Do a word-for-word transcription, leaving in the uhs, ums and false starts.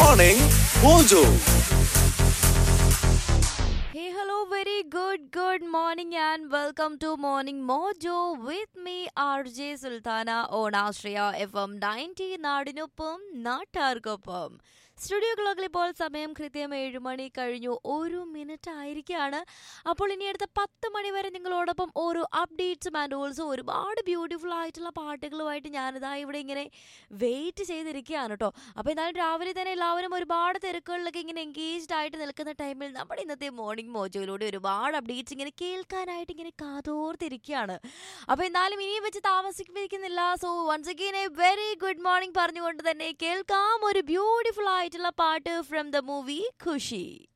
Morning Mojo. Hey, hello, very good, good morning, and welcome to Morning Mojo with me, R J Sultana on Austria F M ninety നാടിനൊപ്പം നാട്ടാർക്കൊപ്പം. Studio ക്ലോക്കിൽ ഇപ്പോൾ സമയം കൃത്യം ഏഴ് മണി കഴിഞ്ഞു ഒരു മിനിറ്റ് ആയിരിക്കുകയാണ്. അപ്പോൾ ഇനി അടുത്ത പത്ത് മണി വരെ നിങ്ങളോടൊപ്പം ഓരോ അപ്ഡേറ്റ്സും ആൻഡ് ഓൾസോ ഒരുപാട് ബ്യൂട്ടിഫുൾ ആയിട്ടുള്ള പാട്ടുകളുമായിട്ട് ഞാനിതാ ഇവിടെ ഇങ്ങനെ വെയിറ്റ് ചെയ്തിരിക്കുകയാണ് കേട്ടോ. അപ്പോൾ എന്നാലും രാവിലെ തന്നെ എല്ലാവരും ഒരുപാട് തിരക്കുകളിലൊക്കെ ഇങ്ങനെ എൻഗേജ്ഡ് ആയിട്ട് നിൽക്കുന്ന ടൈമിൽ നമ്മുടെ ഇന്നത്തെ മോർണിംഗ് മോജോയിലൂടെ ഒരുപാട് അപ്ഡേറ്റ്സ് ഇങ്ങനെ കേൾക്കാനായിട്ട് ഇങ്ങനെ കാതോർത്തിരിക്കുകയാണ്. അപ്പോൾ എന്നാലും ഇനിയും വെച്ച് താമസിപ്പിക്കുന്നില്ല. So once again A very good morning പറഞ്ഞുകൊണ്ട് തന്നെ കേൾക്കാം ഒരു ബ്യൂട്ടിഫുൾ ആയിട്ടുള്ള പാട്ട് ഫ്രം ദ മൂവി ഖുഷി.